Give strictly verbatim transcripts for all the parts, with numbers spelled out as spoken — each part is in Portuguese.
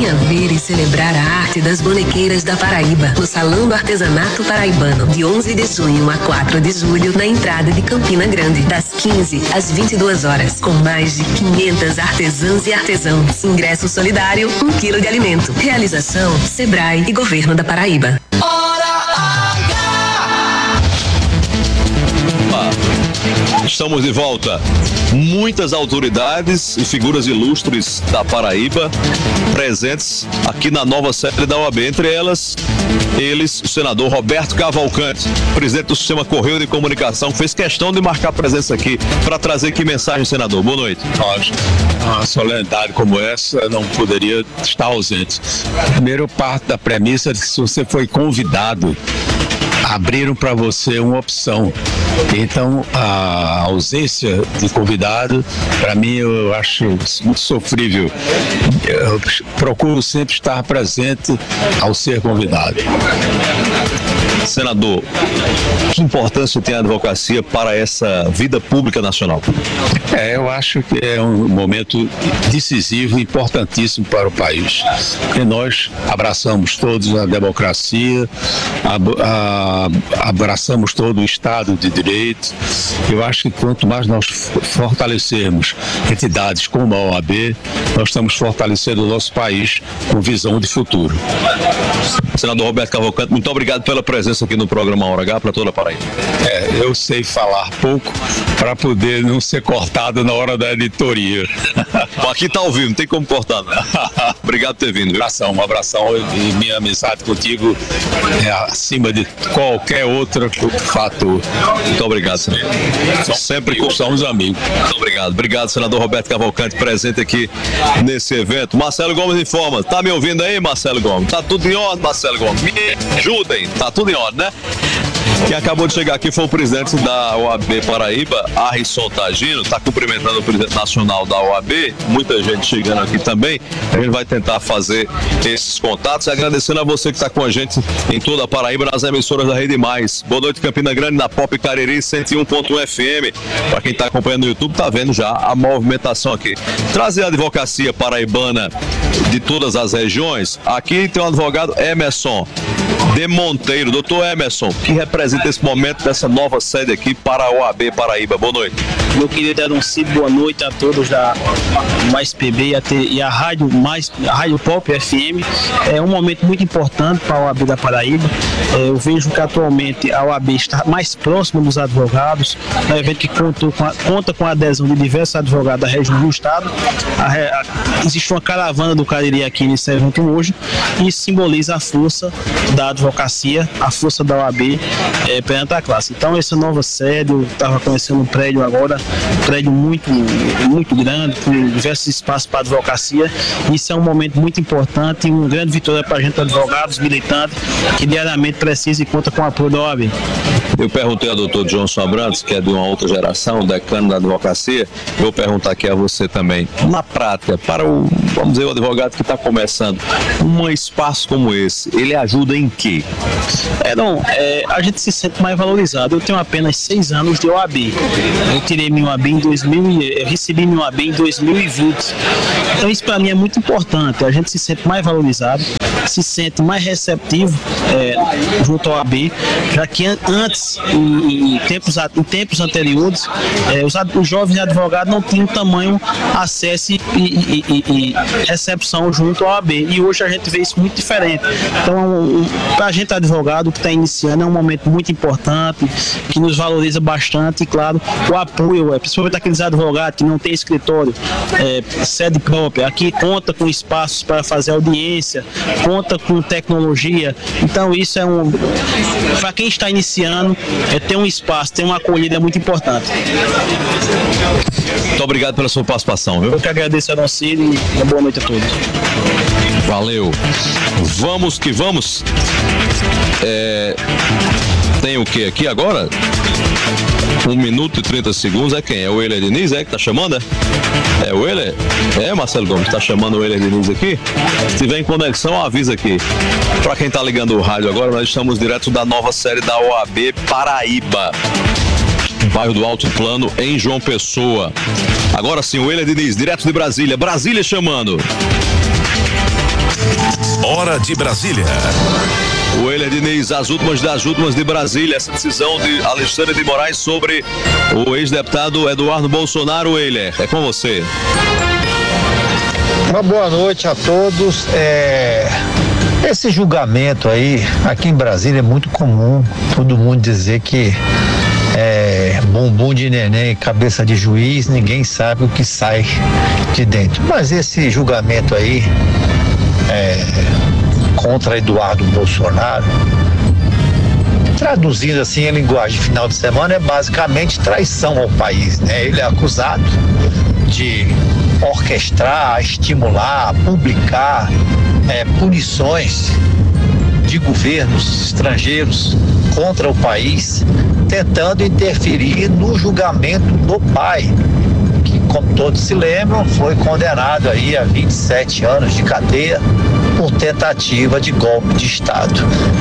Venha ver e celebrar a arte das bonequeiras da Paraíba no Salão do Artesanato Paraibano, de onze de junho a quatro de julho, na entrada de Campina Grande, das quinze às vinte e duas horas, com mais de quinhentas artesãs e artesãos. Ingresso solidário, um quilo de alimento. Realização Sebrae e Governo da Paraíba. Estamos de volta. Muitas autoridades e figuras ilustres da Paraíba presentes aqui na nova sede da O A B. Entre elas, eles, o senador Roberto Cavalcante, presidente do Sistema Correio de Comunicação, que fez questão de marcar presença aqui para trazer que mensagem, senador. Boa noite. Uma solenidade como essa não poderia estar ausente. Primeiro, parte da premissa de que se você foi convidado, abriram para você uma opção. Então, a ausência de convidado, para mim, eu acho muito sofrível. Eu procuro sempre estar presente ao ser convidado. Senador, que importância tem a advocacia para essa vida pública nacional? É, eu acho que é um momento decisivo e importantíssimo para o país. Porque nós abraçamos todos a democracia, a, a, abraçamos todo o Estado de Direito. Eu acho que quanto mais nós fortalecermos entidades como a O A B, nós estamos fortalecendo o nosso país com visão de futuro. Senador Roberto Cavalcante, muito obrigado pela presença aqui no programa Hora H para toda a Paraíba. É, eu sei falar pouco para poder não ser cortado na hora da editoria. Aqui está ao vivo, não tem como cortar, não. Obrigado por ter vindo. Um abração, um abração, e minha amizade contigo é acima de qualquer outro fator. Muito obrigado, senador. Sempre com somos amigos. Muito obrigado. Obrigado, senador Roberto Cavalcante, presente aqui nesse evento. Marcelo Gomes informa. Tá me ouvindo aí, Marcelo Gomes? Tá tudo em ordem, Marcelo Gomes? Me ajudem. Tá tudo em ordem, né? Quem acabou de chegar aqui foi o presidente da O A B Paraíba, Arrisson Tagino, está cumprimentando o presidente nacional da O A B, muita gente chegando aqui também. A gente vai tentar fazer esses contatos e agradecendo a você que está com a gente em toda a Paraíba, nas emissoras da Rede Mais. Boa noite, Campina Grande, na Pop Cariri cento e um ponto um F M. Para quem está acompanhando no YouTube, está vendo já a movimentação aqui. Trazer a advocacia paraibana de todas as regiões. Aqui tem o advogado Emerson de Monteiro, doutor Emerson, que representa esse momento dessa nova sede aqui para a O A B Paraíba. Boa noite. Meu querido Aronci, boa noite a todos da Mais P B e a, e a Rádio, Mais, a Rádio Pop F M. É um momento muito importante para a O A B da Paraíba. É, eu vejo que atualmente a O A B está mais próxima dos advogados. É um evento que conta com a, conta com a adesão de diversos advogados da região do estado. A, a, existe uma caravana do Cariri aqui nesse evento hoje e simboliza a força da advocacia, a força da O A B é, perante a classe. Então, essa nova sede, eu estava conhecendo um prédio agora, um prédio muito, muito grande, com diversos espaços para advocacia. Isso é um momento muito importante e uma grande vitória para a gente, advogados, militantes, que diariamente precisa e conta com o apoio da O A B. Eu perguntei ao doutor Johnson Abrantes, que é de uma outra geração, decano da advocacia, eu vou perguntar aqui a você também. Na prática, para o, vamos dizer, o advogado que está começando, um espaço como esse, ele ajuda em quê? É, não, é, a gente se sente mais valorizado. Eu tenho apenas seis anos de O A B. Eu tirei minha O A B em dois mil, eu recebi minha O A B em dois mil e vinte. Então isso para mim é muito importante. A gente se sente mais valorizado, se sente mais receptivo é, junto ao O A B, já que antes, em, em, tempos, em tempos anteriores, é, os, os jovens advogados não tinham tamanho acesso e, e, e, e recepção junto ao O A B. E hoje a gente vê isso muito diferente. Então, um, para a gente advogado que está iniciando, é um momento muito importante, que nos valoriza bastante, e claro, o apoio, é, principalmente aqueles advogados que não têm escritório, é, sede própria, aqui conta com espaços para fazer audiência, conta com tecnologia. Então isso é um, para quem está iniciando, é ter um espaço, ter uma acolhida muito importante. Muito obrigado pela sua participação, viu? Eu que agradeço a nossa e uma boa noite a todos. Valeu. Vamos que vamos. É... Tem o que aqui agora? um minuto e trinta segundos. É quem? É o Euler Diniz, é que tá chamando? É, é o Euler? É, Marcelo Gomes, tá chamando o Euler Diniz aqui? Se tiver em conexão, avisa aqui. Para quem tá ligando o rádio agora, nós estamos direto da nova série da O A B Paraíba, bairro do Alto Plano, em João Pessoa. Agora sim, o Euler Diniz, direto de Brasília. Brasília chamando. hora de Brasília. O Euler Diniz, as últimas das últimas de Brasília, essa decisão de Alexandre de Moraes sobre o ex-deputado Eduardo Bolsonaro. Euler, é com você. Uma boa noite a todos. É... Esse julgamento aí, aqui em Brasília, é muito comum todo mundo dizer que é bumbum de neném, cabeça de juiz, ninguém sabe o que sai de dentro. Mas esse julgamento aí é, contra Eduardo Bolsonaro, traduzindo assim em linguagem final de semana, é basicamente traição ao país, né? Ele é acusado de orquestrar, estimular, publicar é, punições de governos estrangeiros contra o país, tentando interferir no julgamento do pai, que, como todos se lembram, foi condenado aí a vinte e sete anos de cadeia por tentativa de golpe de Estado.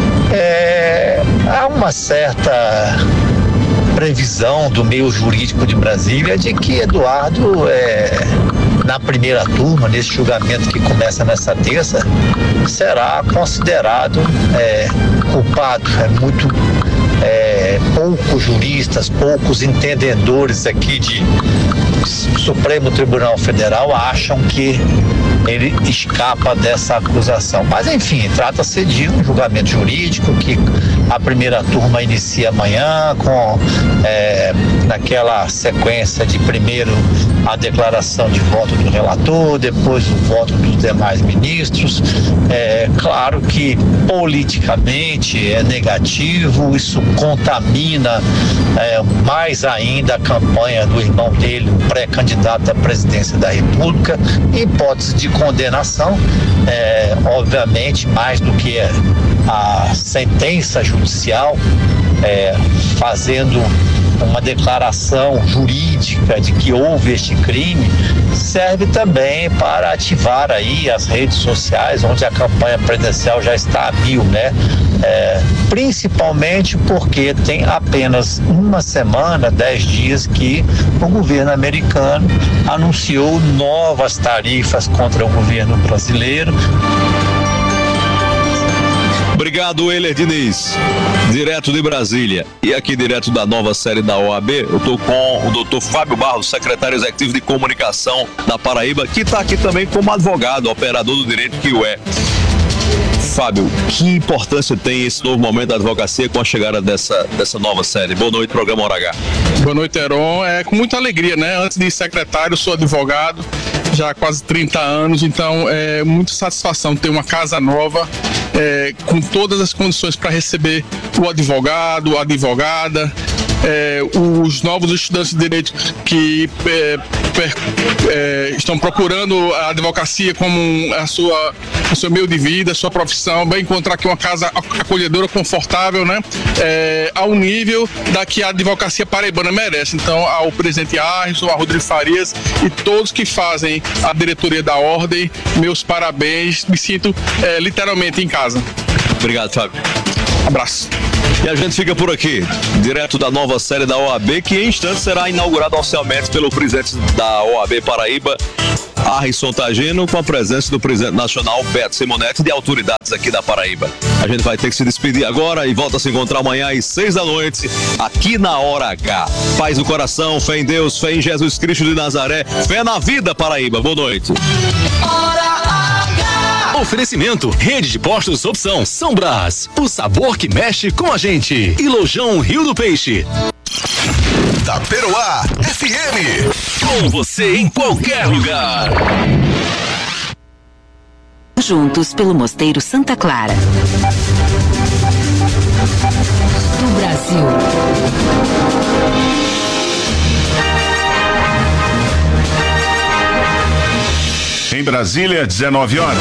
É, há uma certa previsão do meio jurídico de Brasília de que Eduardo, é, na primeira turma, nesse julgamento que começa nessa terça, será considerado é, culpado. É muito é, poucos juristas, poucos entendedores aqui de Supremo Tribunal Federal acham que ele escapa dessa acusação. Mas enfim, trata-se de um julgamento jurídico que a primeira turma inicia amanhã com é, naquela sequência de primeiro a declaração de voto do relator, depois o voto dos demais ministros. É claro que politicamente é negativo, isso contamina é, mais ainda a campanha do irmão dele, o pré-candidato à presidência da República, em hipótese de condenação, é, obviamente, mais do que a sentença judicial, é, fazendo uma declaração jurídica de que houve este crime, serve também para ativar aí as redes sociais, onde a campanha presidencial já está a mil, né? É, principalmente porque tem apenas uma semana, dez dias, que o governo americano anunciou novas tarifas contra o governo brasileiro. Obrigado, Euler Diniz, direto de Brasília. E aqui, direto da nova série da O A B, eu estou com o doutor Fábio Barros, secretário executivo de comunicação da Paraíba, que está aqui também como advogado, operador do direito que o é. Fábio, que importância tem esse novo momento da advocacia com a chegada dessa, dessa nova série? Boa noite, programa Hora H. Boa noite, Heron. É com muita alegria, né? Antes de secretário, sou advogado, já há quase trinta anos, então é muita satisfação ter uma casa nova, é, com todas as condições para receber o advogado, a advogada, é, os novos estudantes de direito que é, per, é, estão procurando a advocacia como a sua, o seu meio de vida, a sua profissão, vai encontrar aqui uma casa acolhedora, confortável, né? É, ao nível da que a advocacia paraibana merece. Então, ao presidente Arison, a Rodrigo Farias e todos que fazem a diretoria da Ordem, meus parabéns, me sinto é, literalmente em casa. Obrigado, Fábio. Abraço. E a gente fica por aqui, direto da nova série da O A B, que em instantes será inaugurada oficialmente pelo presidente da O A B Paraíba, Arison Tagino, com a presença do presidente nacional, Beto Simonetti, de autoridades aqui da Paraíba. A gente vai ter que se despedir agora e volta a se encontrar amanhã às seis da noite, aqui na Hora H. Paz no coração, fé em Deus, fé em Jesus Cristo de Nazaré, fé na vida, Paraíba. Boa noite. Oferecimento, Rede de Postos Opção São Brás, o sabor que mexe com a gente. E Lojão Rio do Peixe. Taperoá F M, com você em qualquer lugar. Juntos pelo Mosteiro Santa Clara. Do Brasil. Em Brasília, dezenove horas.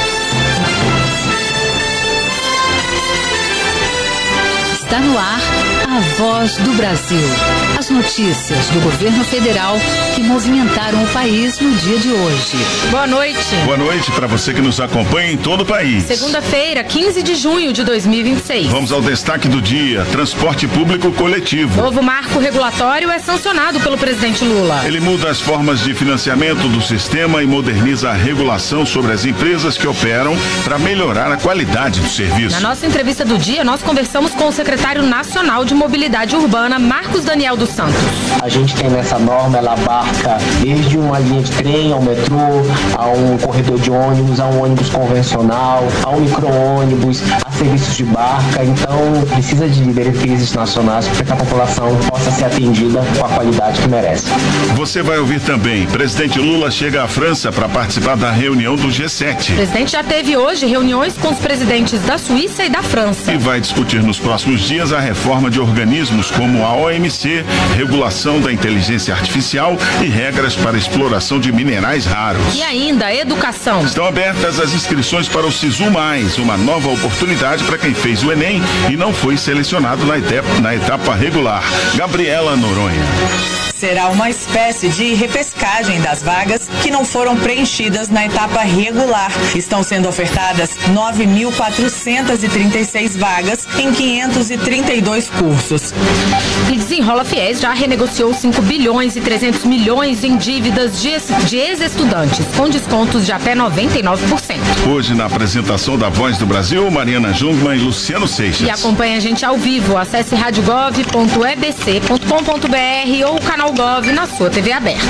Está no ar A Voz do Brasil. As notícias do governo federal que movimentaram o país no dia de hoje. Boa noite. Boa noite para você que nos acompanha em todo o país. Segunda-feira, quinze de junho de dois mil e vinte e seis. Vamos ao destaque do dia: transporte público coletivo. Novo marco regulatório é sancionado pelo presidente Lula. Ele muda as formas de financiamento do sistema e moderniza a regulação sobre as empresas que operam para melhorar a qualidade do serviço. Na nossa entrevista do dia, nós conversamos com o secretário nacional de Mobilidade Urbana, Marcos Daniel dos Santos. A gente tem nessa norma, ela abarca desde uma linha de trem ao metrô, a um corredor de ônibus, a um ônibus convencional, a um micro-ônibus, a serviços de barca. Então, precisa de diretrizes nacionais para que a população possa ser atendida com a qualidade que merece. Você vai ouvir também: presidente Lula chega à França para participar da reunião do G sete. O presidente já teve hoje reuniões com os presidentes da Suíça e da França. E vai discutir nos próximos dias a reforma de organismos como a O M C, regulação da inteligência artificial e regras para exploração de minerais raros. E ainda a educação. Estão abertas as inscrições para o SISU Mais, uma nova oportunidade para quem fez o Enem e não foi selecionado na etapa, na etapa regular. Gabriela Noronha. Será uma espécie de repescagem das vagas que não foram preenchidas na etapa regular. Estão sendo ofertadas nove mil quatrocentas e trinta e seis vagas em quinhentos e trinta e dois cursos. E Desenrola Fiéis já renegociou cinco bilhões e trezentos milhões em dívidas de, de ex-estudantes, com descontos de até noventa e nove por cento. Hoje, na apresentação da Voz do Brasil, Mariana Jungmann e Luciano Seixas. E acompanha a gente ao vivo. Acesse rádio gov ponto e b c ponto com ponto b r ou o canal Gov na sua T V aberta.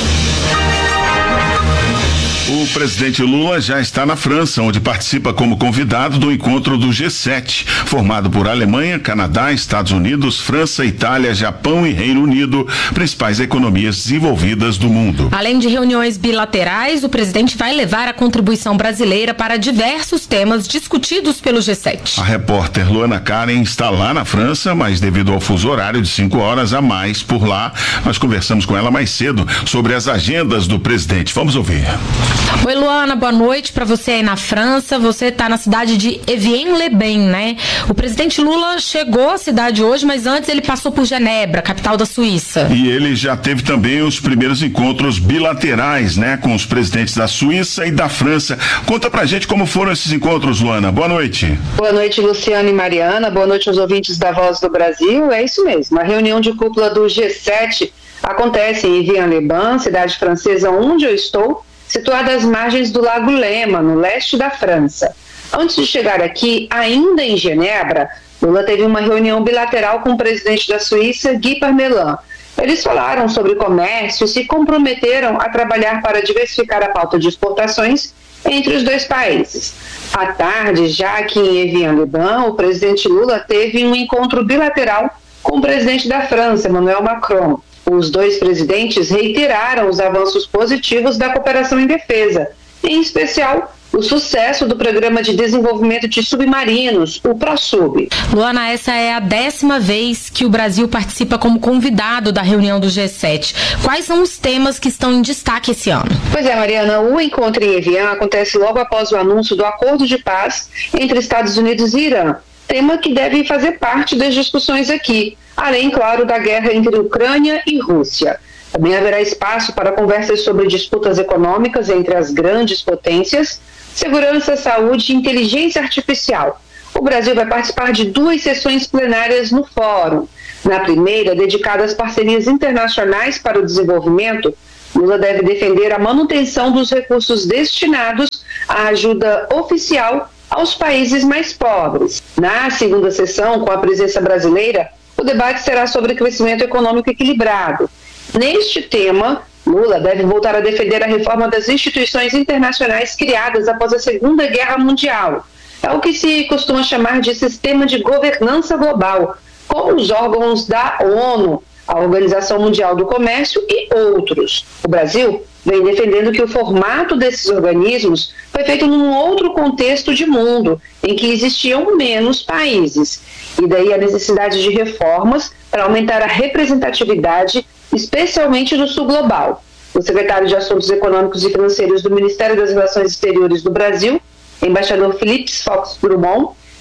O presidente Lula já está na França, onde participa como convidado do encontro do G sete, formado por Alemanha, Canadá, Estados Unidos, França, Itália, Japão e Reino Unido, principais economias desenvolvidas do mundo. Além de reuniões bilaterais, o presidente vai levar a contribuição brasileira para diversos temas discutidos pelo G sete. A repórter Luana Karen está lá na França, mas devido ao fuso horário de cinco horas a mais por lá, nós conversamos com ela mais cedo sobre as agendas do presidente. Vamos ouvir. Oi, Luana, boa noite para você aí na França. Você está na cidade de Evian-le-Bain, né? O presidente Lula chegou à cidade hoje, mas antes ele passou por Genebra, capital da Suíça. E ele já teve também os primeiros encontros bilaterais, né? Com os presidentes da Suíça e da França. Conta pra gente como foram esses encontros, Luana. Boa noite. Boa noite, Luciano e Mariana. Boa noite aos ouvintes da Voz do Brasil. É isso mesmo. A reunião de cúpula do G sete acontece em Evian-le-Bain, cidade francesa onde eu estou, situada às margens do Lago Lema, no leste da França. Antes de chegar aqui, ainda em Genebra, Lula teve uma reunião bilateral com o presidente da Suíça, Guy Parmelin. Eles falaram sobre comércio e se comprometeram a trabalhar para diversificar a pauta de exportações entre os dois países. À tarde, já aqui em Evian-le-Bain, o presidente Lula teve um encontro bilateral com o presidente da França, Emmanuel Macron. Os dois presidentes reiteraram os avanços positivos da cooperação em defesa, em especial o sucesso do Programa de Desenvolvimento de Submarinos, o ProSub. Luana, essa é a décima vez que o Brasil participa como convidado da reunião do G sete. Quais são os temas que estão em destaque esse ano? Pois é, Mariana, o encontro em Evian acontece logo após o anúncio do acordo de paz entre Estados Unidos e Irã, tema que deve fazer parte das discussões aqui, além, claro, da guerra entre Ucrânia e Rússia. Também haverá espaço para conversas sobre disputas econômicas entre as grandes potências, segurança, saúde e inteligência artificial. O Brasil vai participar de duas sessões plenárias no fórum. Na primeira, dedicada às parcerias internacionais para o desenvolvimento, Lula deve defender a manutenção dos recursos destinados à ajuda oficial aos países mais pobres. Na segunda sessão, com a presença brasileira, o debate será sobre crescimento econômico equilibrado. Neste tema, Lula deve voltar a defender a reforma das instituições internacionais criadas após a Segunda Guerra Mundial. É o que se costuma chamar de sistema de governança global, como os órgãos da ONU, a Organização Mundial do Comércio e outros. O Brasil vem defendendo que o formato desses organismos foi feito num outro contexto de mundo, em que existiam menos países. E daí a necessidade de reformas para aumentar a representatividade, especialmente no sul global. O secretário de Assuntos Econômicos e Financeiros do Ministério das Relações Exteriores do Brasil, embaixador Philippe Fox-Brumont,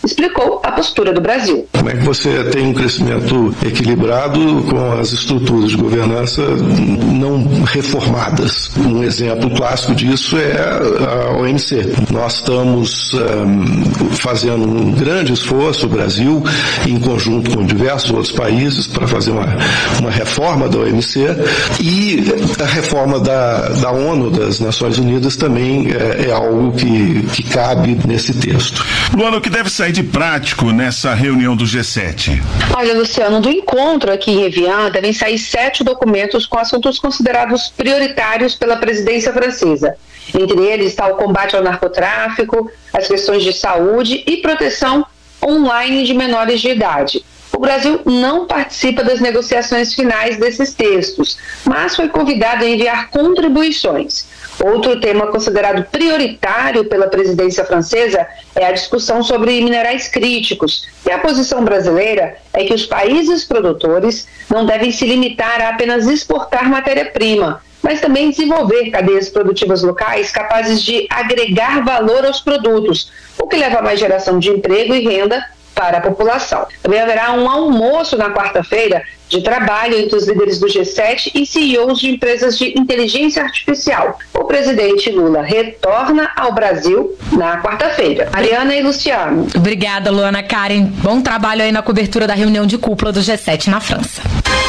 explicou a postura do Brasil. Como é que você tem um crescimento equilibrado com as estruturas de governança não reformadas? Um exemplo clássico disso é a O M C. Nós estamos um, fazendo um grande esforço, o Brasil, em conjunto com diversos outros países, para fazer uma, uma reforma da O M C, e a reforma da, da ONU, das Nações Unidas, também é, é algo que, que cabe nesse texto. Luana, o que deve sair de prático nessa reunião do G sete? Olha, Luciano, do encontro aqui em Evian devem sair sete documentos com assuntos considerados prioritários pela presidência francesa. Entre eles está o combate ao narcotráfico, as questões de saúde e proteção online de menores de idade. O Brasil não participa das negociações finais desses textos, mas foi convidado a enviar contribuições. Outro tema considerado prioritário pela presidência francesa é a discussão sobre minerais críticos. E a posição brasileira é que os países produtores não devem se limitar a apenas exportar matéria-prima, mas também desenvolver cadeias produtivas locais capazes de agregar valor aos produtos, o que leva a mais geração de emprego e renda para a população. Também haverá um almoço na quarta-feira de trabalho entre os líderes do G sete e C E Os de empresas de inteligência artificial. O presidente Lula retorna ao Brasil na quarta-feira. Mariana e Luciano. Obrigada, Luana. Karen, bom trabalho aí na cobertura da reunião de cúpula do G sete na França.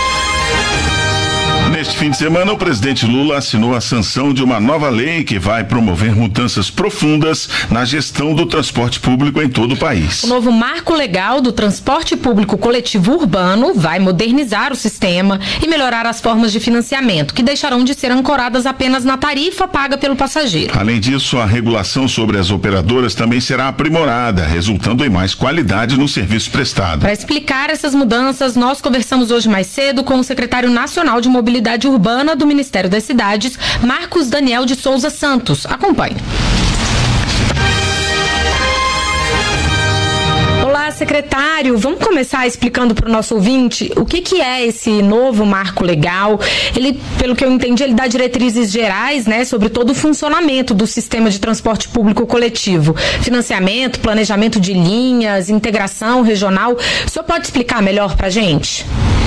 Neste fim de semana, o presidente Lula assinou a sanção de uma nova lei que vai promover mudanças profundas na gestão do transporte público em todo o país. O novo marco legal do transporte público coletivo urbano vai modernizar o sistema e melhorar as formas de financiamento, que deixarão de ser ancoradas apenas na tarifa paga pelo passageiro. Além disso, a regulação sobre as operadoras também será aprimorada, resultando em mais qualidade no serviço prestado. Para explicar essas mudanças, nós conversamos hoje mais cedo com o secretário nacional de Mobilidade Urbana do Ministério das Cidades, Marcos Daniel de Souza Santos. Acompanhe. Olá, secretário. Vamos começar explicando para o nosso ouvinte o que, que é esse novo marco legal. Ele, pelo que eu entendi, ele dá diretrizes gerais, né, sobre todo o funcionamento do sistema de transporte público coletivo. Financiamento, planejamento de linhas, integração regional. O senhor pode explicar melhor para a gente?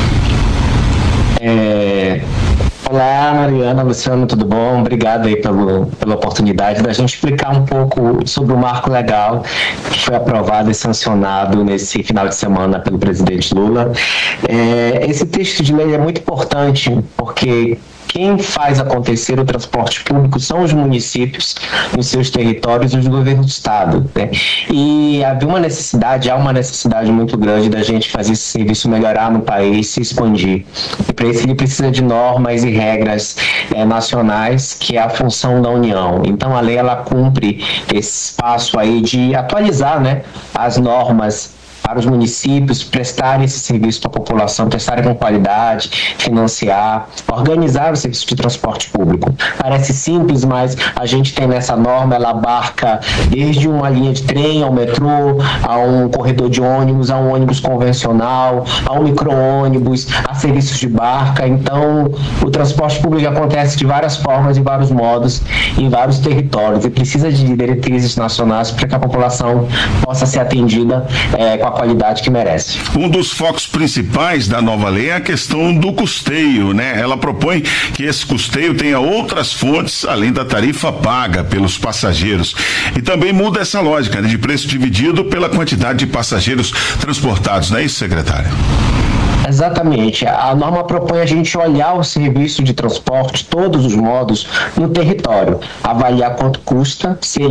É... Olá, Mariana, Luciano, tudo bom? Obrigado aí pelo, pela oportunidade da gente explicar um pouco sobre o marco legal que foi aprovado e sancionado nesse final de semana pelo presidente Lula. É, esse texto de lei é muito importante porque quem faz acontecer o transporte público são os municípios nos seus territórios e os governos do estado, né? E havia uma necessidade, há uma necessidade muito grande da gente fazer esse serviço melhorar no país, se expandir. E para isso ele precisa de normas e regras é, nacionais, que é a função da União. Então a lei ela cumpre esse espaço aí de atualizar, né, as normas para os municípios prestarem esse serviço para a população, prestarem com qualidade, financiar, organizar o serviço de transporte público. Parece simples, mas a gente tem nessa norma, ela abarca desde uma linha de trem ao metrô, a um corredor de ônibus, a um ônibus convencional, a um micro-ônibus, a serviços de barca. Então, o transporte público acontece de várias formas, de vários modos, em vários territórios, e precisa de diretrizes nacionais para que a população possa ser atendida é, com a qualidade que merece. Um dos focos principais da nova lei é a questão do custeio, né? Ela propõe que esse custeio tenha outras fontes além da tarifa paga pelos passageiros. E também muda essa lógica, né, de preço dividido pela quantidade de passageiros transportados, não é isso, secretário? Exatamente. A norma propõe a gente olhar o serviço de transporte, todos os modos, no território, avaliar quanto custa, se